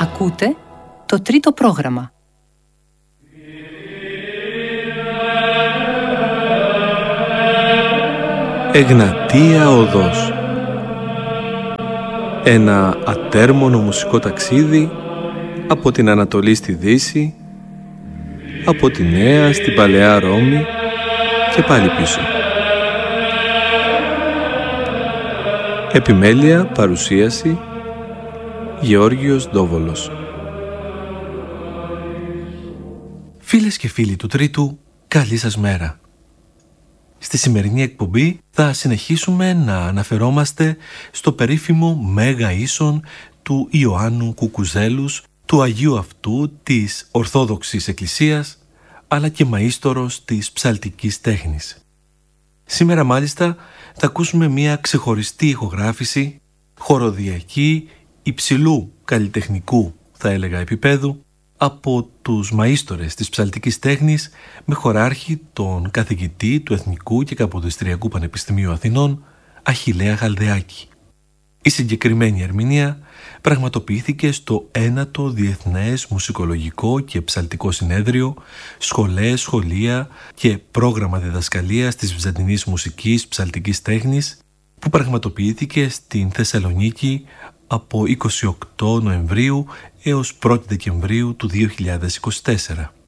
Ακούτε το τρίτο πρόγραμμα. Εγνατία Οδός. Ένα ατέρμονο μουσικό ταξίδι από την Ανατολή στη Δύση, από τη Νέα στην Παλαιά Ρώμη και πάλι πίσω. Επιμέλεια, παρουσίαση, Γεώργιος Ντόβολος. Φίλες και φίλοι του Τρίτου, καλή σας μέρα. Στη σημερινή εκπομπή θα συνεχίσουμε να αναφερόμαστε στο περίφημο Μέγα Ίσον του Ιωάννου Κουκουζέλους, του Αγίου αυτού της Ορθόδοξης Εκκλησίας, αλλά και μαΐστορος της ψαλτικής τέχνης. Σήμερα μάλιστα θα ακούσουμε μια ξεχωριστή ηχογράφηση, χοροδιακή, υψηλού καλλιτεχνικού θα έλεγα επίπεδου, από τους μαΐστορες της ψαλτικής τέχνης, με χωράρχη τον καθηγητή του Εθνικού και Καποδιστριακού Πανεπιστημίου Αθηνών, Αχιλλέα Χαλδεάκη. Η συγκεκριμένη ερμηνεία πραγματοποιήθηκε στο 9ο Διεθνές Μουσικολογικό και Ψαλτικό Συνέδριο, σχολές, σχολεία και πρόγραμμα διδασκαλίας της Βυζαντινής Μουσικής Ψαλτικής Τέχνης, που πραγματοποιήθηκε στην Θεσσαλονίκη από 28 Νοεμβρίου έως 1 Δεκεμβρίου του 2024.